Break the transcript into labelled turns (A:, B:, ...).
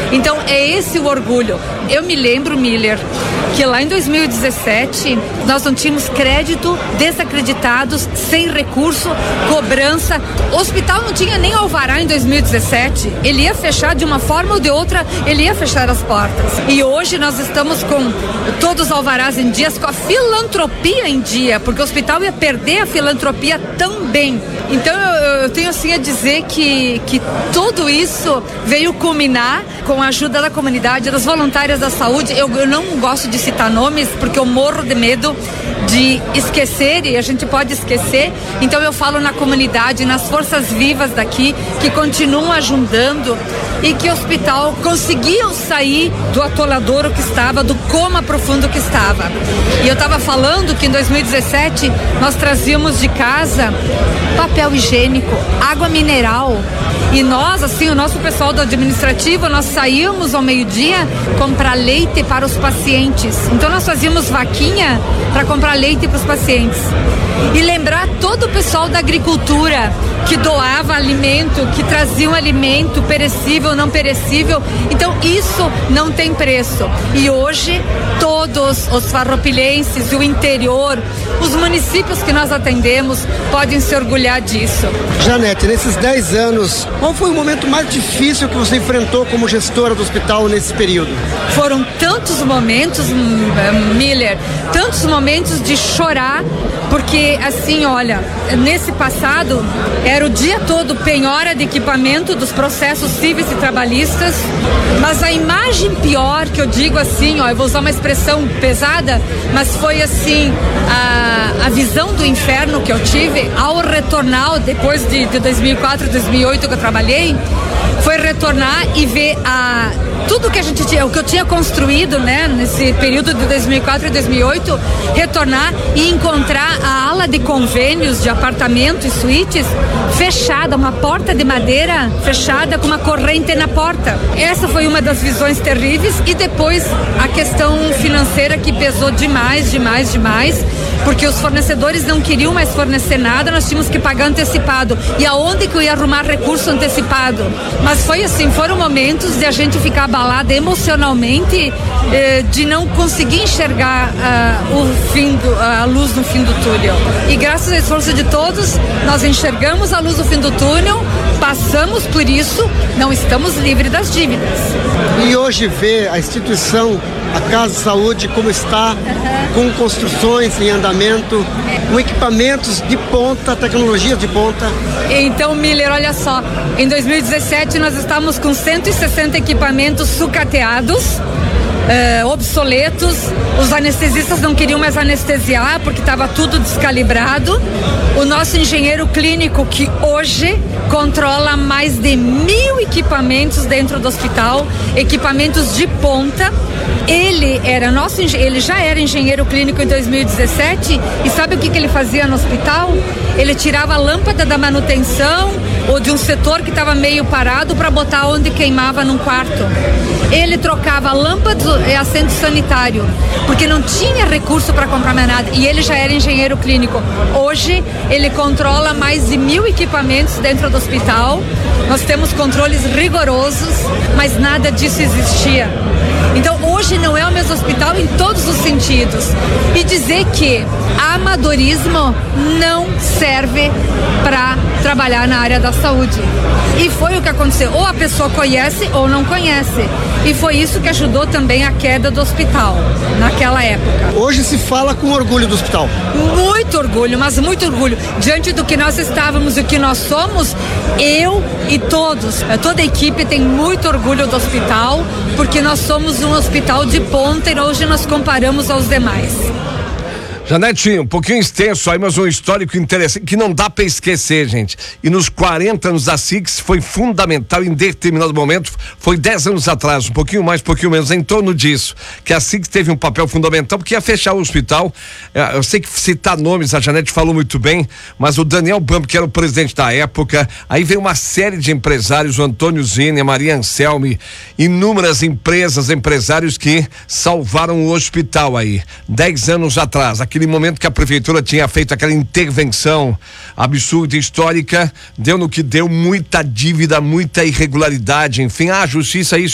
A: Então é esse o orgulho. Eu me lembro, Miller, que lá em 2017 nós não tínhamos crédito, desacreditados, sem recurso, cobrança. O hospital não tinha nem alvará em 2017. Ele ia fechar de uma forma ou de outra, ele ia fechar as portas. E hoje nós estamos com todos os alvarás em dias, com a filantropia em dia, porque o hospital ia perder a filantropia também. Então eu tenho assim a dizer que tudo isso veio culminar com a ajuda da comunidade, das voluntárias da saúde. Eu não gosto de citar nomes porque eu morro de medo de esquecer, e a gente pode esquecer. Então eu falo na comunidade, nas forças vivas daqui que continuam ajudando e que o hospital conseguiu sair do atolador que estava, do coma profundo que estava. E eu estava falando que em 2017 nós trazíamos de casa papel higiênico, água mineral, e nós, assim, o nosso pessoal do administrativo, nós saíamos ao meio-dia comprar leite para os pacientes. Então nós fazíamos vaquinha para comprar leite para os pacientes. E lembrar todo o pessoal da agricultura que doava alimento, que trazia um alimento perecível, não perecível. Então isso não tem preço. E hoje todos os farroupilhenses e o interior, os municípios que nós atendemos, podem se orgulhar disso.
B: Janete, nesses 10 anos, qual foi o momento mais difícil que você enfrentou como gestora do hospital nesse período?
A: Foram tantos momentos, Miller, tantos momentos de chorar, porque assim, olha, nesse passado era o dia todo penhora de equipamento dos processos cíveis e trabalhistas, mas a imagem pior, que eu digo assim, ó, eu vou usar uma expressão pesada, mas foi assim, a visão do inferno que eu tive ao retornar, depois de 2004, 2008 que eu trabalhei, foi retornar e ver tudo que a gente tinha, o que eu tinha construído, né, nesse período de 2004 e 2008, retornar e encontrar a ala de convênios de apartamento e suítes fechada, uma porta de madeira fechada com uma corrente na porta. Essa foi uma das visões terríveis. E depois a questão financeira, que pesou demais, porque os fornecedores não queriam mais fornecer nada, nós tínhamos que pagar antecipado. E aonde que eu ia arrumar recurso antecipado? Mas foi assim, foram momentos de a gente ficar abalada emocionalmente, de não conseguir enxergar a luz no fim do túnel. E graças ao esforço de todos, nós enxergamos a luz no fim do túnel, passamos por isso, não estamos livres das dívidas.
B: E hoje ver a instituição, a Casa de Saúde, como está, com construções em andamento, com equipamentos de ponta, tecnologia de ponta.
A: Então, Miller, olha só, em 2017 nós estávamos com 160 equipamentos sucateados, obsoletos. Os anestesistas não queriam mais anestesiar porque estava tudo descalibrado. O nosso engenheiro clínico, que hoje controla mais de 1.000 equipamentos dentro do hospital, equipamentos de ponta. Ele já era engenheiro clínico em 2017, e sabe o que ele fazia no hospital? Ele tirava a lâmpada da manutenção ou de um setor que estava meio parado para botar onde queimava num quarto. Ele trocava lâmpada e assento sanitário, porque não tinha recurso para comprar mais nada, e ele já era engenheiro clínico. Hoje ele controla mais de 1.000 equipamentos dentro do hospital. Nós temos controles rigorosos, mas nada disso existia. Então hoje não é o mesmo hospital em todos os sentidos. E dizer que amadorismo não serve para trabalhar na área da saúde. E foi o que aconteceu. Ou a pessoa conhece ou não conhece. E foi isso que ajudou também a queda do hospital naquela época.
B: Hoje se fala com orgulho do hospital.
A: Muito orgulho, mas muito orgulho. Diante do que nós estávamos e o que nós somos, eu e toda a equipe tem muito orgulho do hospital, porque nós somos um hospital de ponta e hoje nós comparamos aos demais.
C: Janete, um pouquinho extenso aí, mas um histórico interessante que não dá para esquecer, gente. E nos 40 anos da SIGS foi fundamental em determinado momento, foi 10 anos atrás, um pouquinho mais, um pouquinho menos, em torno disso, que a SIGS teve um papel fundamental, porque ia fechar o hospital. Eu sei que citar nomes, a Janete falou muito bem, mas o Daniel Bampo, que era o presidente da época, aí veio uma série de empresários, o Antônio Zine, a Maria Anselmi, inúmeras empresas, empresários que salvaram o hospital aí, 10 anos atrás. Aquele momento que a prefeitura tinha feito aquela intervenção absurda, histórica, deu no que deu, muita dívida, muita irregularidade, enfim, a justiça, isso